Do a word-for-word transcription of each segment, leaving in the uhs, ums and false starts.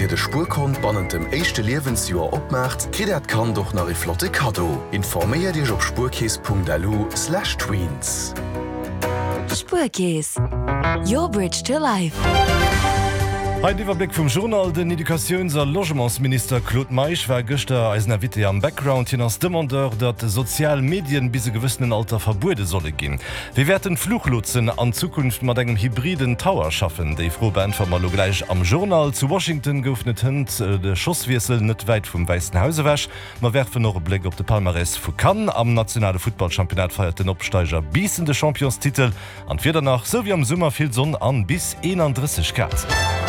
fir de Spurkont bannen dem eischchte Liwensjoer opmacht, kritt dat kann doch nach e flotte Kado. Informéier Dich op spurkees punkt l u slash tweens. Spurkees. Your bridge to life. Ein Überblick vom Journal. Den Educations- und Logementsminister Claude Meisch war gestern als Navite am Background hinaus Demandeur, dass soziale Medien bis zu gewissen Alter verboten sollen gehen. Wir werden Fluglotsen an Zukunft mit einem hybriden Tower schaffen. Die froh beantworten wir gleich am Journal. Zu Washington geöffnet sind der Schusswechsel nicht weit vom Weißen Hause weg. Wir werfen noch einen Blick auf den Palmares von Cannes. Am nationalen Fußballchampionat feiert den Absteiger bis in den Championstitel. Und wir danach, so wie am Sommer, viel Sonne an bis einunddreißig Grad.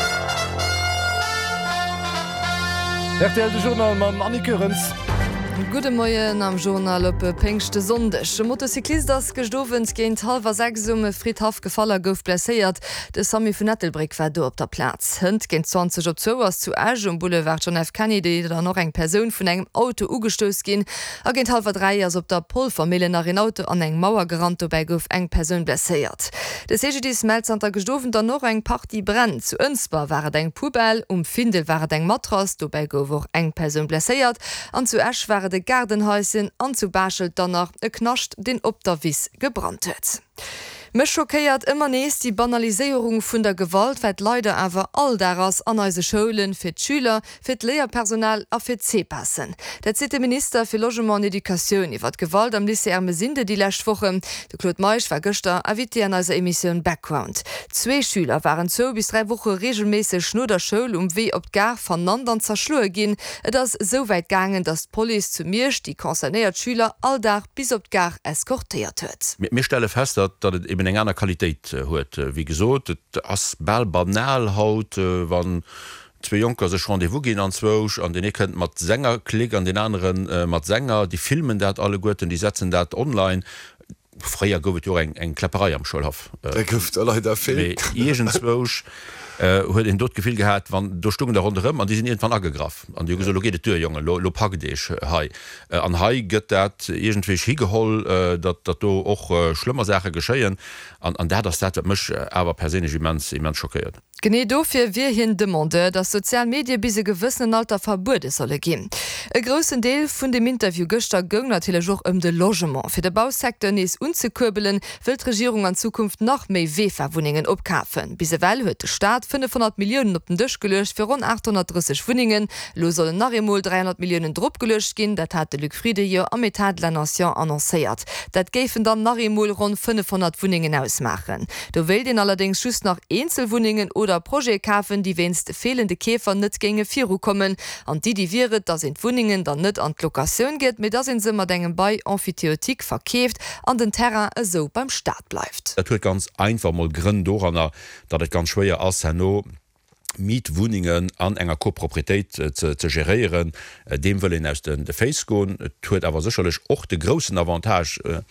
R T L de Journal mam Annike Rens. Gute Morgen am Journal op Pengchte Sonndech. Motorcyklist das Gestowens géint halber sechs Summe friedhaft gefaller gouf blessiert. De Sami vun Nettelbrick war do op der Platz. Hënd géint zwanzig op Zowas zu Age um Boulevard John F. Kennedy, da noch eng Perun vun engem Auto ugestoss gin. Er géint halber drei ass op der Polvermille nach en Auto an eng Mauer gerannt, bei gouf eng Perun blessiert. De sege dis Melz an der Gestowen da noch eng Party brennt. Zu Önsbar war eng Pubel, um Findel war eng Matras, dobei gouf och eng Perun blessiert. An zu Ash war de Gartenhäusen an zu Bachel danach e knascht den op der Wiss gebrannt huet. Mech schockéiert immer nees die Banalisierung vun der Gewalt, wat leider awer all daraus an eise Schulen, fir d'Schüler, fir d Lehrpersonal a fir C passen. Der zete Minister fir Logement und Education iwwer Gewalt am Lycée Mesinde die lächt woche. De Claude Meisch war gëster aviti an eiser Emission Background. Zwei Schüler waren zo bis drei Woche regelmäßig schnur der Schule um weh op gar voneinander zerschlue gin, et ass so weit gangen, dass d Poli zu mirsch die konzernéiert Schüler alldach bis op gar eskortiert huet. Mir stelle fest, dat dat eng aner Qualität huet äh, wie gesot, ass ball banal haut äh, wann zwei Junker sech rendezvous gin anwoch an den e könnt mat Sänger klik an den anderen äh, mat Sänger, die filmen dat alle Goten, die setzen dat online. Freier goufet jo eng eng Klapperei am Schulhof. Jegenswoch huet en dort gefiel gehabt, wann do stugen der runm an die sind irgendwann aggegraf. An die Geologie de Türjunge lo, lo pagdeich hai. An hai gëtt dat egentwech higeholl, dat dat do och äh, schlimmer Sache geschéien an, an der das dat mech awer persinnch immens immens schockiert. Gene dofir wie hin demande, dat Sozialmedie bis se gewissen Alter verbude solle gin. E großen Deel vun dem Interview Göster gëng natürlich joch um de Logement. Fi de Bausektor nees unzekurbelen, will d' Regierung an Zukunft noch méi Weferwohningen opkafen. Bise well huet de Staat fünfhundert Millionen op den Dëch gelecht fir rund achthundertdreißig Wohningen. Lo sollen nachmol dreihundert Millionen Drpp gelecht gin, dat hat de Luc Friede jo am Etat de la Nation annoncéiert. Dat géfen dann nachmol rund fünfhundert Wohningen ausmachen. Du will den allerdings schüss nach Einzelwohningen oder oder Projektkafen, die wennst fehlende Käfer net gänge Firu kommen, an die die viret, da sind Wohningen dann net an Lokation geht, mit da sind simmer denken bei Amphitheotik verkäft, an den Terra so beim Start bleibt. Dat huet ganz einfach mal Gründe daran, dat het ganz schwer als Hanno Mietwohningen an enger Kopropritéit äh, zu, zu gerieren, äh, dem will aus den de Face go, huet aber sicherlich och de großen Avantage. Äh,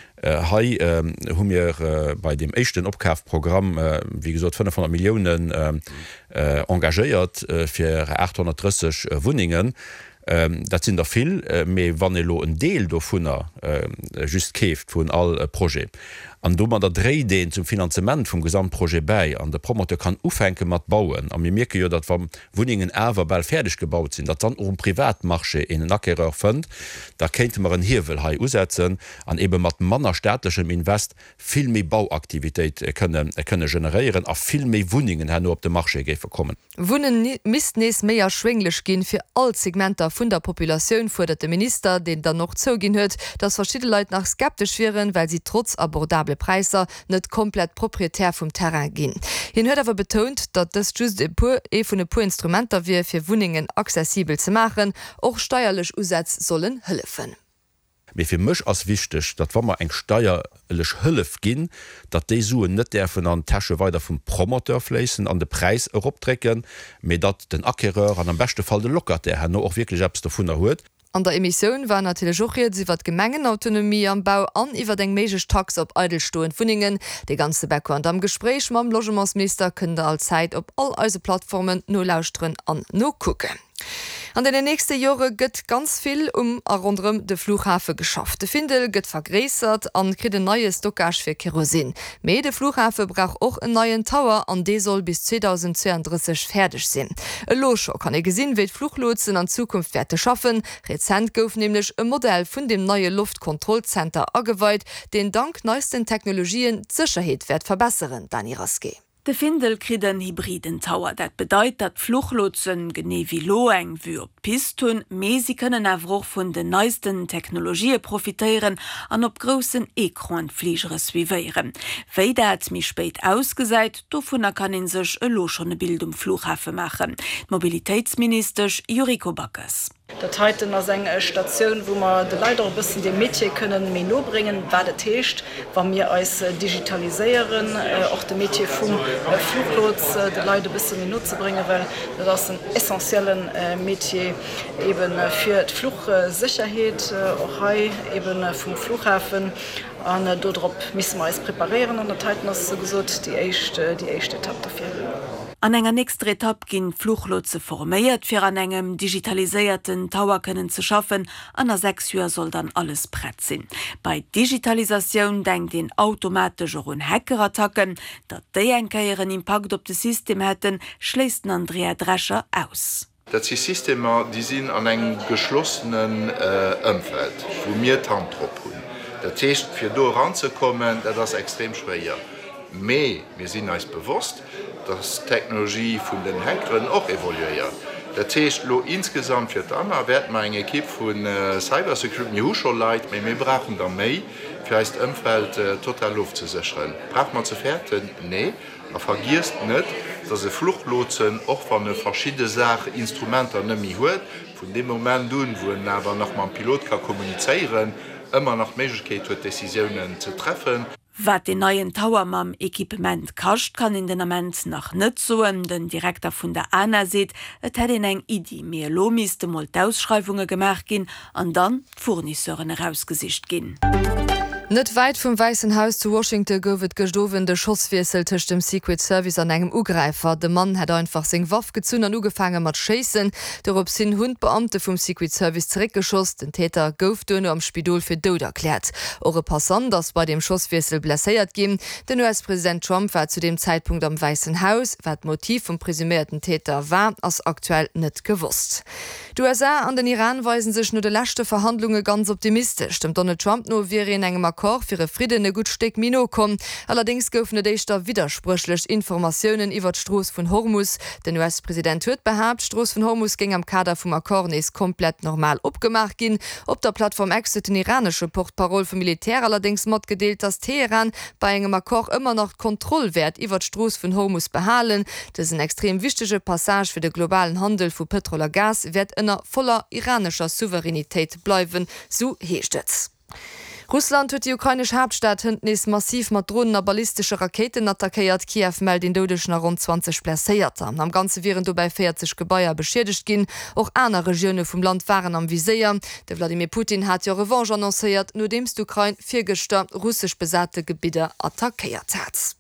Hai äh, hun mir äh, bei dem echten Opkaufprogramm äh, wie gesagt fünfhundert Millionen äh, äh, engagéiert äh, fir achthundertdreißig äh, Wohningen. Ähm, dat sind der viel äh, méi vanlo en Deel do vunner äh, just keft vun all äh, Projekt. An do man der Dreideen zum Finanzement vum Gesamtprojekt bei an der Promoter kann ufenke mat bauen. Am mir merke jo, dat wann Wohningen Äwer ball fertig gebaut sind, dat dann um Privatmarsche in den Ackerer fënd, da kennt man Hiwel hai usetzen an eben mat manner staatlichem Invest viel méi Bauaktivität könne, könne generieren a viel méi Wohningen her nur op de Marsche ge verkommen. Wohnen mis nees méier schwinglech gin fir all Segmenter vun der Populationun fordert der Minister, den dann noch zogin huet, dass verschiedene Leute nach skeptisch wären, weil sie trotz abordable Preiser net komplett proprietär vom Terrain gin. Hin huet aber betont, dat das just e pu e vun e pu Instrumenter wie fir Wohningen zesibel zu machen, och steuerlich Usetz sollen hëllefen. Mir fir mech ass wichtech, dat wammer eng steierlech hëllef ginn, dat déi Suen net der vun an Tasche weiter vum Promoteur fleessen an de Preis optrecken, méi dat den Ackereur an am beste Fall de lockert der no auch wirklich abs vun der huet. An der Emission war natürlich jochiert sie wat Gemengenautonomie am Bau an iwwer deng meigg Tax op Eidelstoen Funingen. De ganze Background am Gespräch mam Logementsminister kënne all Zeit op all eise Plattformen no lausren an no kucken. An den nächsten Jahren gëtt ganz viel um a rundum de Flughafen geschafft. De Findel gëtt vergräsert an krit ein neues Stockage für Kerosin. Me de Flughafen brauch auch einen neuen Tower, an de soll bis zweitausendzweiunddreißig fertig sein. E Loscho kann e gesinn, wie Fluglotsen an Zukunft werte schaffen. Rezent gouf nämlich ein Modell von dem neue Luftkontrollcenter angeweiht, den dank neuesten Technologien die Sicherheit wird verbessern. Dani Raske. De Findel krit den hybriden Tower, dat bedeit dat Fluglotsen gene wie lo eng wie op Pistun, me sie können awoch vun de neuesten Technologie profitieren an op großen Ekronfliegeres wie weieren. Wei dat mi spät ausgeseit, dovon kann in sech e lo schon e Bild um Flughafen machen. Mobilitätsminister Juriko Backes. Dat heiten as eng Station, wo man de Leider bisssen de Mädchen können Meno bringen, war de Techt, war mir als digitaliseieren och de Mädchen vum Fluglots de Leute bisssen Meno zu bringen, weil das een essentiellen Mädchen eben fir d Flugsicherheit och hai eben vum Flughafen an dodrop miss me preparieren an der Teiten as gesot die echte die echte Etappe dafür. An enger nächster Etappe gin Fluglotse formiert, fir an engem digitalisierten Tower können zu schaffen, an der sechs Uhr soll dann alles brett sinn. Bei Digitalisation denkt den automatisch run Hackerattacken, dat de enkeieren Impact op de System hätten, schläst Andrea Drescher aus. Dat die Systeme die sind an eng geschlossenen Umfeld, äh, wo mir Tantrop hun. Der Techt fir do ranzukommen, das extrem schwer. Me wir sind als bewusst, dass Technologie von den Hackern auch evoluiert. Der Techt lo insgesamt wird an werd man eng Equipe von äh, Cybersecurity schon leid, wir brauchen da mei für das Umfeld äh, total Luft zu sichern. Braucht man zu fährten? Nee, aber vergisst nicht, dass sie Fluglotsen auch von verschiedene Sachen Instrumente nämlich hört. Von dem Moment tun, wo aber noch mal ein Pilot kann kommunizieren, immer noch Möglichkeit hat, Decisionen zu treffen. Wat den neuen Tower mam Equipment kascht, kann in den Moment nach net soen, den Direktor vun der A N A seht, et hat in eng Idi mehr lomiste mal d'Ausschreibungen gemacht gin, an dann Fournisseuren herausgesicht gin. Net weit vom Weißen Haus zu Washington gowet gestowen de Schosswiesel tisch dem Secret Service an engem Ugreifer. De Mann hat einfach seg Waff gezun an ugefangen mat chasen. Derop sinn Hundbeamte vom Secret Service zurückgeschoss. Den Täter gouf dönne am Spidol fir dod erklärt. Eure Passant, das bei dem Schosswiesel blessiert gin. Den U S-Präsident Trump war zu dem Zeitpunkt am Weißen Haus. Wat Motiv vom presumierten Täter war, as aktuell net gewusst. Die U S A an den Iran weisen sich nur de lachte Verhandlungen ganz optimistisch. Dem Donald Trump nur wäre in engem Akkor fir e Frieden e gut Steck Mino kom. Allerdings goufne déichter widersprüchlech Informationen iwwer d'Stroos vun Hormus. Den U S-Präsident huet behabt, Stroos vun Hormus ging am Kader vum Akkor nees komplett normal opgemacht gin. Op der Plattform X den iranische Portparol vum Militär allerdings mat gedeelt, dass Teheran bei engem Akkor immer noch Kontrollwert iwwer d'Stroos vun Hormus behalen. Das een extrem wichtige Passage fir de globalen Handel vu Petroler Gas werd ënner voller iranischer Souveränitéit bleiwen, so heechtets. Russland huet die ukrainisch Hauptstadt hëndnis massiv mat drohender ballistische Raketen attackiert. Kiew meld den dodech nach rund zwanzig Pläierte. Am ganze wären du bei vierzig Gebäier beschädigt gin. Auch aner Regione vum Land waren am Visier. Der Wladimir Putin hat ja Revanche annonciert, nur demst Ukraine viergester russisch besatte Gebiete attackiert hat.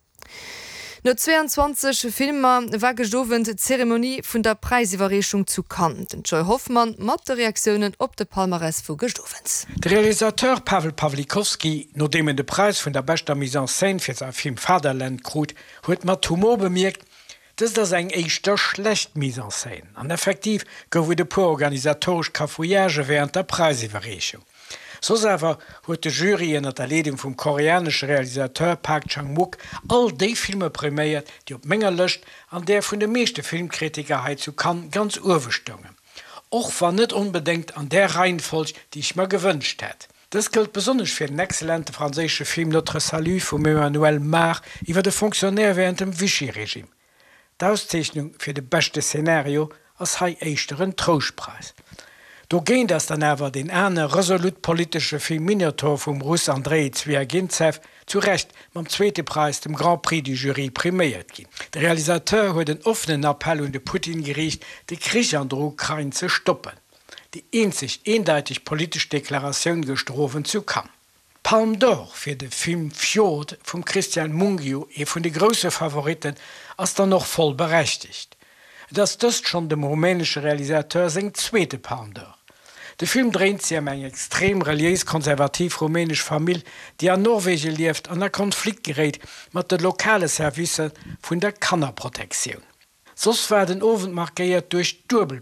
No zweiundzwanzig Filmer war gestowen Zeremonie vun der Preisiwwerrechung zu Cannes. Den Joy Hoffmann mat de Reaktionen op de Palmares vu Gestowens. Der Realisateur Pavel Pawlikowski, no dem en de Preis vun der bester Mise en Scène fir sein Film Vaterland krut, huet mat Humor bemerkt, dass das eng eichter schlecht Mise en Scène. An effektiv gouf de po organisatorisch Kafouillage während der Preisiwwerrechung. So sewer huet de Jury ennner der Erledung vum koreanesche Realisateur Park Chang-wook all déi Filme premiiert, die op Menger löscht, an der vun de meeschte Filmkritikerheit zu Cannes ganz urwestunge. Och war net unbedingt an der Reihenfolge, die ich mir gewünscht hätte. Das gilt besonders für den exzellente französische Film Notre Salut von Emmanuel Mar iwwer de Funktionär während dem Vichy-Regime. D'auszeichnung für de beste Szenario als hai eichteren Trostpreis. Do gehen das dann aber den erne resolut politische Filminiator vom Russ Andrei Zwiagintsev zu Recht beim zweiten Preis dem Grand Prix du Jury prämiert gehen. Der Realisateur hat den offenen Appell und de Putin gerichtet, den Krieg an der Ukraine zu stoppen. Die einzig eindeutig politische Deklaration gestroffen zu kann. Palme d'Or für den Film Fjord von Christian Mungiu, e von den großen Favoriten, ist dann noch voll berechtigt. dass das schon dem rumänische Realisateur seg zweite Pounder. Der Film dreht sich um eng extrem reliis konservativ rumänisch Familie, die an Norwegen lieft an der Konflikt gerät mat de lokale Service vun der Kannerprotektion. Sos war den Ofen markiert durch Dubel